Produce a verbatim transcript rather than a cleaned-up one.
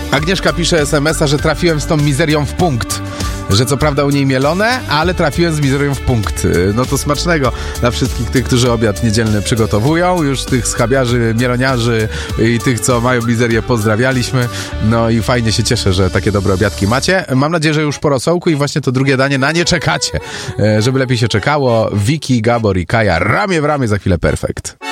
Agnieszka pisze es em es a, że trafiłem z tą mizerią w punkt. Że co prawda u niej mielone, ale trafiłem z mizerią w punkt. No to smacznego dla wszystkich tych, którzy obiad niedzielny przygotowują. Już tych schabiarzy, mieloniarzy i tych, co mają mizerię, pozdrawialiśmy. No i fajnie się cieszę, że takie dobre obiadki macie. Mam nadzieję, że już po rosołku i właśnie to drugie danie na nie czekacie. Żeby lepiej się czekało. Wiki, Gabor i Kaja ramię w ramię, za chwilę perfekt.